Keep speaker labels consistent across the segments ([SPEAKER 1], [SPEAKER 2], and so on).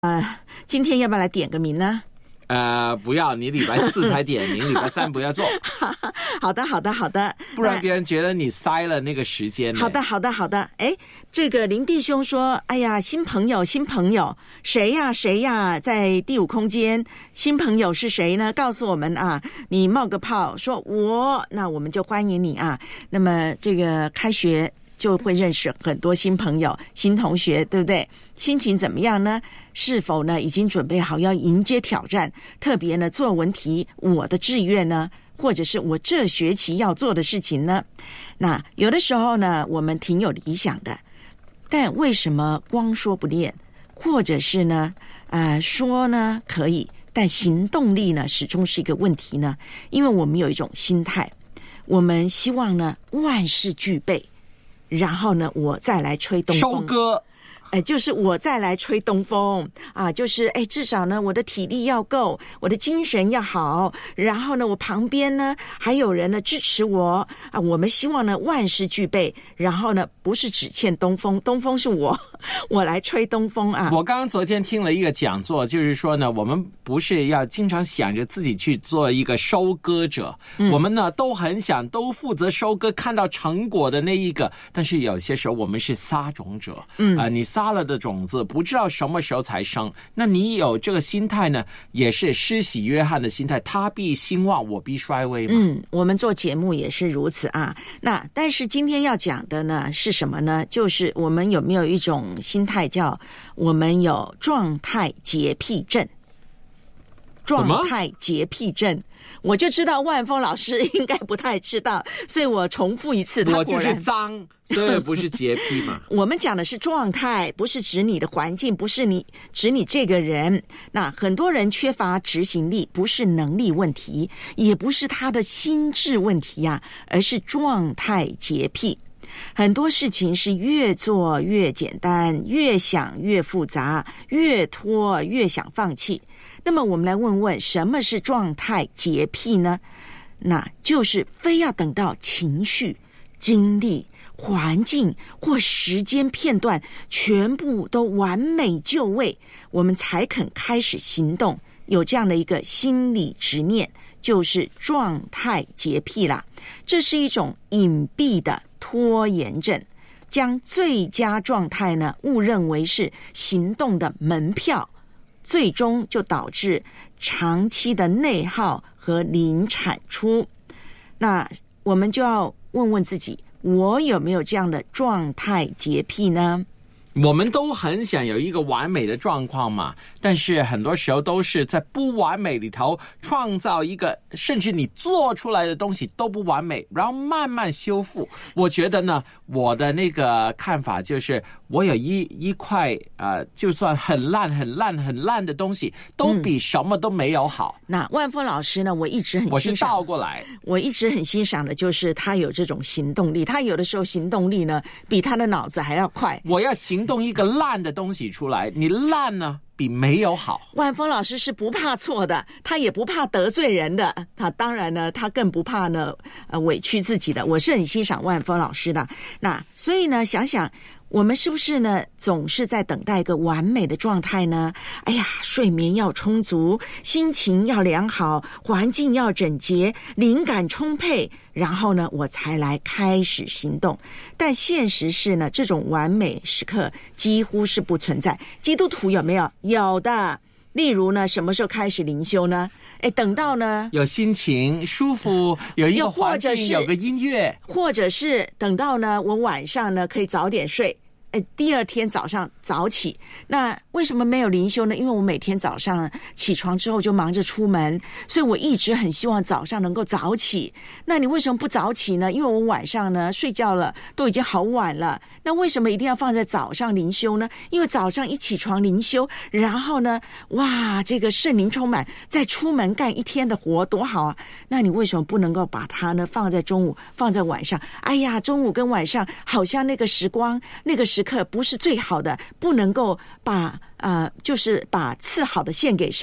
[SPEAKER 1] 今天要不要来点个名呢？
[SPEAKER 2] 不要，你礼拜4才点名，礼拜3不要做。
[SPEAKER 1] 好的，
[SPEAKER 2] 不然别人觉得你塞了那个时间。
[SPEAKER 1] 好的。这个林弟兄说，哎呀，新朋友，谁呀，在第5空间，新朋友是谁呢？告诉我们啊，你冒个泡，说那我们就欢迎你啊。那么这个开学就会认识很多新朋友、新同学，对不对？心情怎么样呢？是否呢已经准备好要迎接挑战？特别呢作文题，我的志愿呢，或者是我这学期要做的事情呢？那有的时候呢，我们挺有理想的，但为什么光说不练？或者是呢，说呢可以，但行动力呢始终是一个问题呢？因为我们有一种心态，我们希望呢万事俱备。然后呢，我再来吹东风，
[SPEAKER 2] 收割，
[SPEAKER 1] 就是我再来吹东风啊，就是至少呢，我的体力要够，我的精神要好，然后呢，我旁边呢还有人呢支持我啊。我们希望呢万事俱备，然后呢不是只欠东风，东风是我来吹东风啊。
[SPEAKER 2] 我刚刚昨天听了一个讲座，就是说呢，我们不是要经常想着自己去做一个收割者，我们呢都很想都负责收割，看到成果的那一个。但是有些时候我们是撒种者，你撒了的种子不知道什么时候才生。那你有这个心态呢，也是施洗约翰的心态，他必兴旺，我必衰微嘛。
[SPEAKER 1] 我们做节目也是如此啊。那但是今天要讲的呢是什么呢？就是我们有没有一种心态叫我们有状态洁癖症？状态洁癖症，我就知道万峰老师应该不太知道，所以我重复一次。
[SPEAKER 2] 我就是脏，所以不是洁癖嘛。
[SPEAKER 1] 我们讲的是状态，不是指你的环境，不是指你这个人。那很多人缺乏执行力，不是能力问题，也不是他的心智问题啊，而是状态洁癖。很多事情是越做越简单，越想越复杂，越拖越想放弃。那么我们来问问，什么是状态洁癖呢？那就是非要等到情绪、经历、环境或时间片段全部都完美就位，我们才肯开始行动。有这样的一个心理执念，就是状态洁癖啦。这是一种隐蔽的拖延症，将最佳状态呢误认为是行动的门票，最终就导致长期的内耗和零产出。那我们就要问问自己，我有没有这样的状态洁癖呢？
[SPEAKER 2] 我们都很想有一个完美的状况嘛，但是很多时候都是在不完美里头创造一个，甚至你做出来的东西都不完美，然后慢慢修复。我觉得呢，我的那个看法就是，我有一块就算很烂的东西，都比什么都没有好。
[SPEAKER 1] 那万峰老师呢，我一直很欣赏，
[SPEAKER 2] 我是倒过来，
[SPEAKER 1] 我一直很欣赏的就是他有这种行动力，他有的时候行动力呢比他的脑子还要快。
[SPEAKER 2] 我要行动一个烂的东西出来，你烂呢比没有好。
[SPEAKER 1] 万峰老师是不怕错的，他也不怕得罪人的，他当然呢，他更不怕呢委屈自己的。我是很欣赏万峰老师的。那所以呢，想想我们是不是呢总是在等待一个完美的状态呢？哎呀，睡眠要充足，心情要良好，环境要整洁，灵感充沛，然后呢我才来开始行动。但现实是呢，这种完美时刻几乎是不存在。基督徒有没有？有的。例如呢，什么时候开始灵修呢？等到呢
[SPEAKER 2] 有心情舒服，有一个环境，有个音乐，
[SPEAKER 1] 或者是等到呢我晚上呢可以早点睡，第二天早上早起。那为什么没有灵修呢？因为我每天早上起床之后就忙着出门，所以我一直很希望早上能够早起。那你为什么不早起呢？因为我晚上呢睡觉了都已经好晚了。那为什么一定要放在早上灵修呢？因为早上一起床灵修，然后呢哇，这个圣灵充满，再出门干一天的活多好啊。那你为什么不能够把它呢放在中午，放在晚上？哎呀，中午跟晚上好像那个时光，那个时刻不是最好的，不能够把就是把次好的献给神。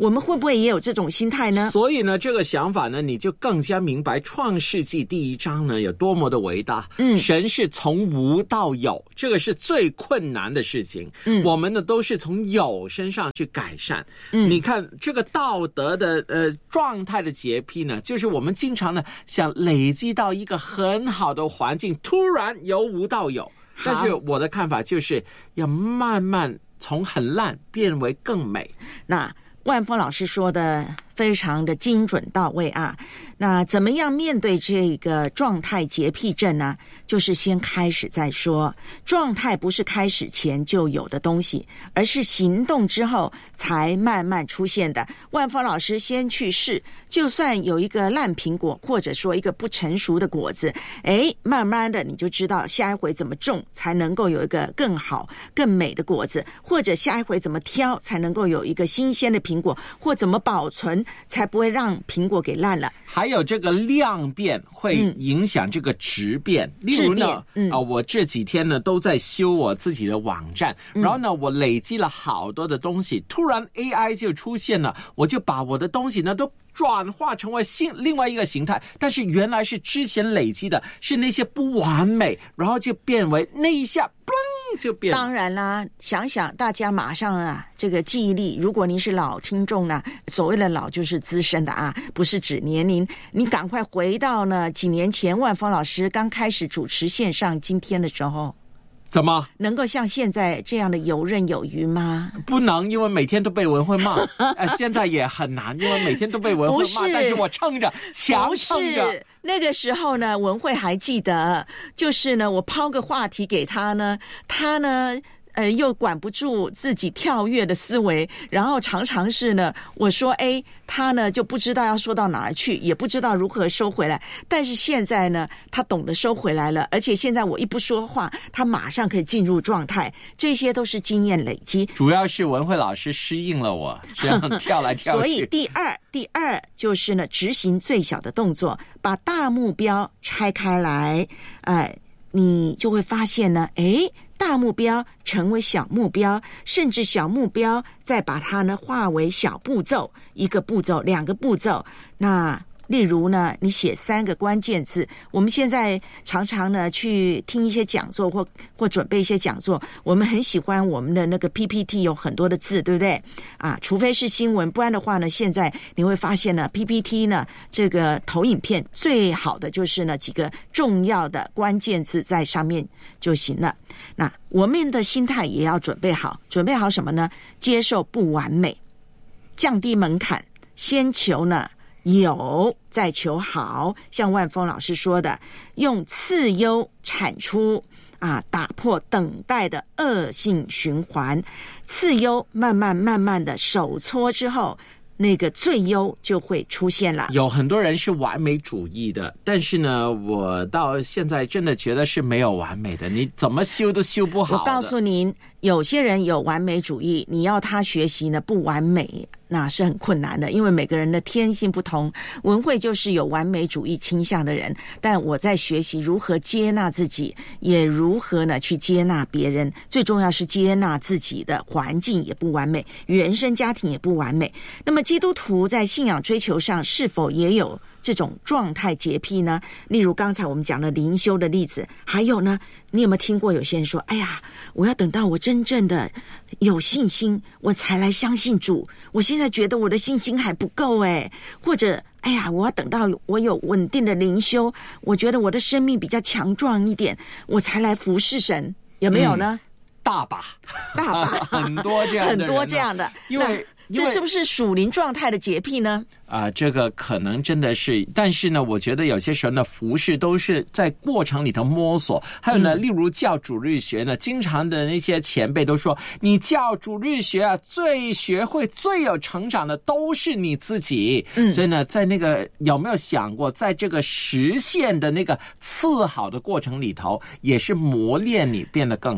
[SPEAKER 1] 我们会不会也有这种心态呢？
[SPEAKER 2] 所以呢，这个想法呢，你就更加明白创世纪第1章呢有多么的伟大。神是从无到有，这个是最困难的事情。我们呢都是从有身上去改善。你看这个道德的状态的洁癖呢，就是我们经常呢想累积到一个很好的环境，突然由无到有。但是我的看法就是要慢慢从很烂变为更美。
[SPEAKER 1] 那万峰老师说的非常的精准到位啊。那怎么样面对这个状态洁癖症呢？就是先开始再说。状态不是开始前就有的东西，而是行动之后才慢慢出现的。万峰老师先去试，就算有一个烂苹果，或者说一个不成熟的果子，慢慢的你就知道下一回怎么种才能够有一个更好更美的果子，或者下一回怎么挑才能够有一个新鲜的苹果，或怎么保存才不会让苹果给烂了。
[SPEAKER 2] 还有这个量变会影响这个质变。例如呢，我这几天呢都在修我自己的网站，然后呢我累积了好多的东西，突然 AI 就出现了，我就把我的东西呢都转化成为另外一个形态，但是原来是之前累积的是那些不完美，然后就变为那一下就变。
[SPEAKER 1] 当然啦，想想大家马上啊，这个记忆力，如果您是老听众呢，所谓的老就是资深的啊，不是指年龄，你赶快回到呢几年前万峰老师刚开始主持线上今天的时候。
[SPEAKER 2] 怎么
[SPEAKER 1] 能够像现在这样的游刃有余吗？
[SPEAKER 2] 不能，因为每天都被文慧骂。现在也很难，因为每天都被文慧骂，但是我撑着，强撑着。
[SPEAKER 1] 那个时候呢，文慧还记得，就是呢，我抛个话题给他呢，他呢又管不住自己跳跃的思维，然后常常是呢，我说他呢就不知道要说到哪儿去，也不知道如何收回来。但是现在呢，他懂得收回来了，而且现在我一不说话，他马上可以进入状态，这些都是经验累积。
[SPEAKER 2] 主要是文慧老师适应了我这样跳来跳去。
[SPEAKER 1] 所以第二就是呢，执行最小的动作，把大目标拆开来，你就会发现呢，大目标成为小目标，甚至小目标再把它呢化为小步骤，一个步骤2个步骤。那例如呢，你写3个关键字，我们现在常常呢去听一些讲座或准备一些讲座，我们很喜欢我们的那个 PPT 有很多的字，对不对啊？除非是新闻，不然的话呢，现在你会发现呢 PPT 呢这个投影片最好的就是呢几个重要的关键字在上面就行了。那我们的心态也要准备好什么呢？接受不完美，降低门槛，先求呢有，再求好。像万峰老师说的，用次优产出打破等待的恶性循环。次优慢慢的手搓之后，那个最优就会出现了。
[SPEAKER 2] 有很多人是完美主义的，但是呢，我到现在真的觉得是没有完美的，你怎么修都修不好的。
[SPEAKER 1] 我告诉您，有些人有完美主义，你要他学习呢不完美，那是很困难的，因为每个人的天性不同。文慧就是有完美主义倾向的人，但我在学习如何接纳自己，也如何呢去接纳别人。最重要是接纳自己的环境也不完美，原生家庭也不完美。那么基督徒在信仰追求上是否也有这种状态洁癖呢？例如刚才我们讲了灵修的例子，还有呢，你有没有听过有些人说，哎呀，我要等到我真正的有信心我才来相信主，我现在觉得我的信心还不够或者哎呀，我要等到我有稳定的灵修，我觉得我的生命比较强壮一点，我才来服侍神，有没有呢？
[SPEAKER 2] 大把很多这样的人，
[SPEAKER 1] 很多这样的，
[SPEAKER 2] 因为
[SPEAKER 1] 这是不是属灵状态的洁癖呢？
[SPEAKER 2] 这个可能真的是，但是呢，我觉得有些时候呢，服事都是在过程里头摸索。还有呢，例如教主日学呢，经常的那些前辈都说，你教主日学最学会、最有成长的都是你自己。所以呢，在那个有没有想过，在这个实现的那个次好的过程里头，也是磨练你变得更好。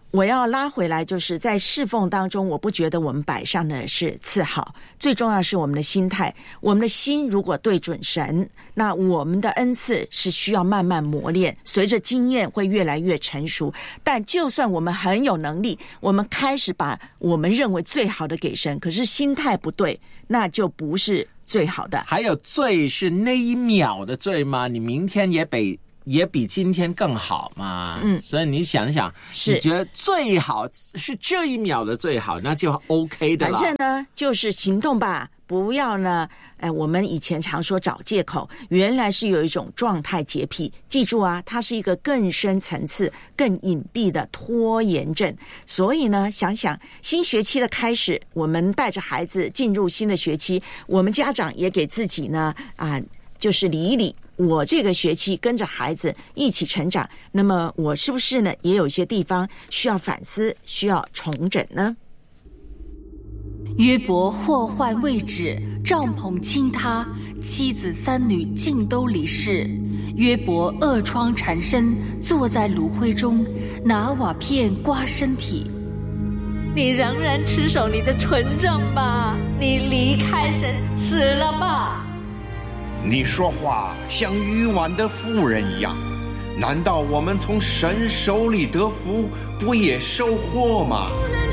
[SPEAKER 1] 我要拉回来，就是在侍奉当中，我不觉得我们摆上的是次好，最重要是我们的心态。我们的心如果对准神，那我们的恩赐是需要慢慢磨练，随着经验会越来越成熟。但就算我们很有能力，我们开始把我们认为最好的给神，可是心态不对，那就不是最好的。
[SPEAKER 2] 还有罪是那一秒的罪吗？你明天也比今天更好嘛。所以你想想，你觉得最好是这一秒的最好，那就 OK 的了。
[SPEAKER 1] 反正呢，就是行动吧，不要呢，我们以前常说找借口，原来是有一种状态洁癖。记住啊，它是一个更深层次、更隐蔽的拖延症。所以呢，想想新学期的开始，我们带着孩子进入新的学期，我们家长也给自己呢就是理一理，我这个学期跟着孩子一起成长，那么我是不是呢也有一些地方需要反思，需要重整呢？
[SPEAKER 3] 约伯祸患未止，帐篷倾塌，妻子三女尽都离世。约伯恶疮缠身，坐在炉灰中，拿瓦片刮身体。
[SPEAKER 4] 你仍然持守你的纯正吧，你离开神死了吧。
[SPEAKER 5] 你说话像愚顽的妇人一样，难道我们从神手里得福，不也受祸吗？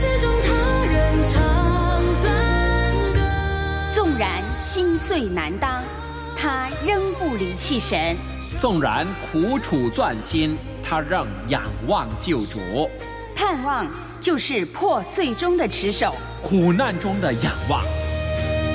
[SPEAKER 6] 纵然心碎难当，他仍不离弃神；
[SPEAKER 2] 纵然苦楚钻心，他仍仰望救主。
[SPEAKER 6] 盼望就是破碎中的持守，
[SPEAKER 2] 苦难中的仰望